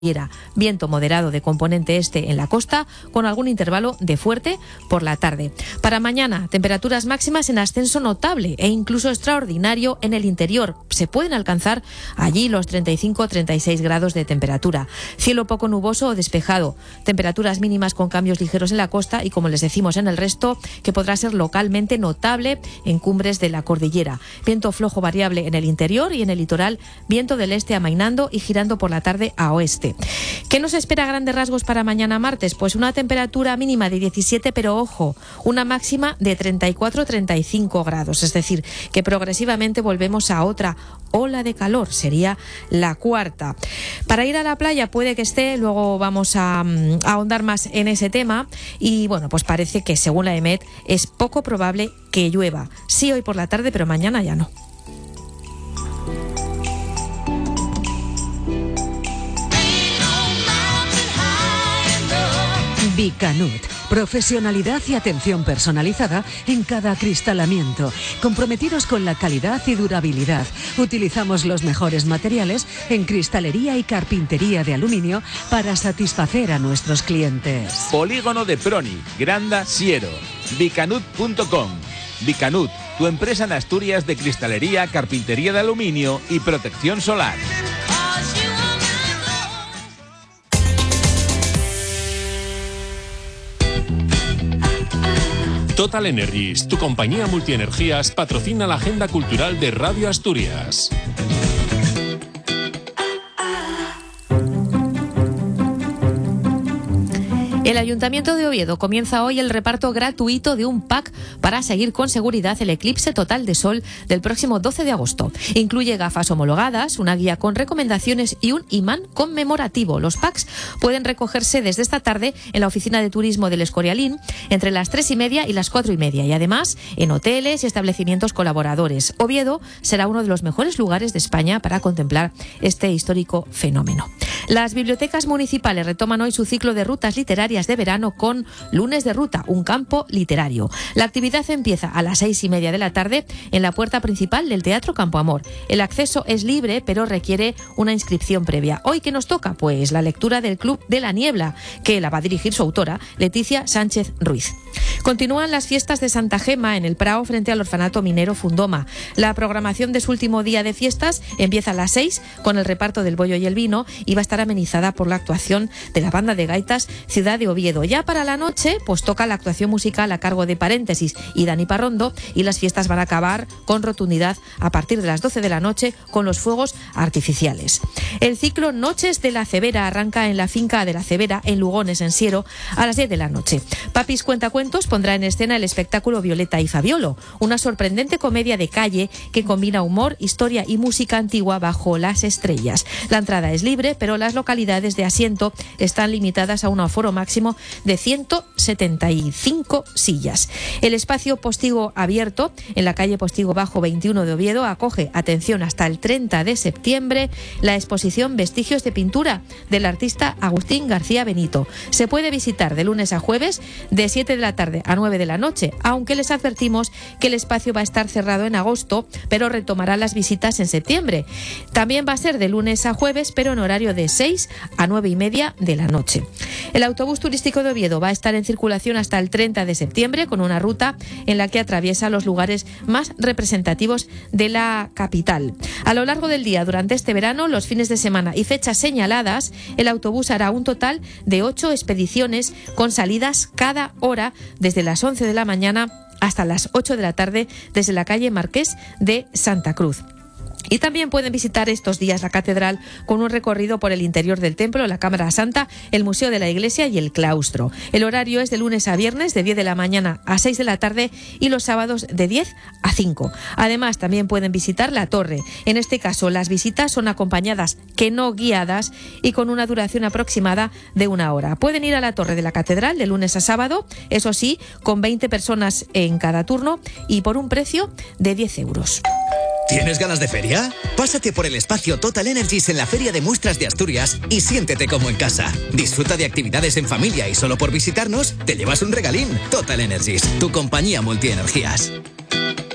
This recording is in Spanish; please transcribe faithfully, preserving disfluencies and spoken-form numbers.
Viento moderado de componente este en la costa, con algún intervalo de fuerte por la tarde. Para mañana, temperaturas máximas en ascenso notable e incluso extraordinario en el interior. Se pueden alcanzar allí los treinta y cinco a treinta y seis grados de temperatura. Cielo poco nuboso o despejado. Temperaturas mínimas con cambios ligeros en la costa y, como les decimos, en el resto, que podrá ser localmente notable en cumbres de la cordillera. Viento flojo variable en el interior y en el litoral, viento del este amainando y girando por la tarde a oeste. ¿Qué nos espera a grandes rasgos para mañana martes? Pues una temperatura mínima de diecisiete, pero ojo, una máxima de treinta y cuatro a treinta y cinco grados. Es decir, que progresivamente volvemos a otra ola de calor. Sería la cuarta. Para ir a la playa puede que esté, luego vamos a, a ahondar más en ese tema. Y bueno, pues parece que según la EMET es poco probable que llueva. Sí hoy por la tarde, pero mañana ya no. Bicanut. Profesionalidad y atención personalizada en cada acristalamiento. Comprometidos con la calidad y durabilidad. Utilizamos los mejores materiales en cristalería y carpintería de aluminio para satisfacer a nuestros clientes. Polígono de Proni, Granda, Siero. Bicanut punto com. Bicanut, tu empresa en Asturias de cristalería, carpintería de aluminio y protección solar. Total Energies, tu compañía multienergías, patrocina la agenda cultural de Radio Asturias. El Ayuntamiento de Oviedo comienza hoy el reparto gratuito de un pack para seguir con seguridad el eclipse total de sol del próximo doce de agosto. Incluye gafas homologadas, una guía con recomendaciones y un imán conmemorativo. Los packs pueden recogerse desde esta tarde en la oficina de turismo del Escorialín entre las tres y media y las cuatro y media y además en hoteles y establecimientos colaboradores. Oviedo será uno de los mejores lugares de España para contemplar este histórico fenómeno. Las bibliotecas municipales retoman hoy su ciclo de rutas literarias de verano con Lunes de Ruta, un campo literario. La actividad empieza a las seis y media de la tarde en la puerta principal del Teatro Campo Amor. El acceso es libre, pero requiere una inscripción previa. ¿Hoy qué nos toca? Pues la lectura del Club de la Niebla, que la va a dirigir su autora, Leticia Sánchez Ruiz. Continúan las fiestas de Santa Gema en el Prao frente al orfanato minero Fundoma. La programación de su último día de fiestas empieza a las seis con el reparto del bollo y el vino y va a estar amenizada por la actuación de la banda de gaitas Ciudad de Oviedo. Ya para la noche, pues toca la actuación musical a cargo de Paréntesis y Dani Parrondo y las fiestas van a acabar con rotundidad a partir de las doce de la noche con los fuegos artificiales. El ciclo Noches de la Cebera arranca en la finca de la Cebera en Lugones, en Siero, a las diez de la noche. Papis Cuentacuentos pondrá en escena el espectáculo Violeta y Fabiolo, una sorprendente comedia de calle que combina humor, historia y música antigua bajo las estrellas. La entrada es libre, pero las localidades de asiento están limitadas a un aforo máximo de ciento setenta y cinco sillas. El espacio Postigo Abierto en la calle Postigo Bajo veintiuno de Oviedo acoge, atención, hasta el treinta de septiembre, la exposición Vestigios de Pintura del artista Agustín García Benito. Se puede visitar de lunes a jueves de siete de la tarde a nueve de la noche, aunque les advertimos que el espacio va a estar cerrado en agosto, pero retomará las visitas en septiembre. También va a ser de lunes a jueves, pero en horario de seis a nueve y media de la noche. El autobús turístico de Oviedo va a estar en circulación hasta el treinta de septiembre con una ruta en la que atraviesa los lugares más representativos de la capital. A lo largo del día, durante este verano, los fines de semana y fechas señaladas, el autobús hará un total de ocho expediciones con salidas cada hora desde las once de la mañana hasta las ocho de la tarde desde la calle Marqués de Santa Cruz. Y también pueden visitar estos días la catedral con un recorrido por el interior del templo, la Cámara Santa, el Museo de la Iglesia y el claustro. El horario es de lunes a viernes de diez de la mañana a seis de la tarde y los sábados de diez a cinco. Además, también pueden visitar la torre. En este caso, las visitas son acompañadas, que no guiadas, y con una duración aproximada de una hora. Pueden ir a la torre de la catedral de lunes a sábado, eso sí, con veinte personas en cada turno y por un precio de diez euros. ¿Tienes ganas de feria? Pásate por el espacio Total Energies en la Feria de Muestras de Asturias y siéntete como en casa. Disfruta de actividades en familia y solo por visitarnos te llevas un regalín. Total Energies, tu compañía multienergías.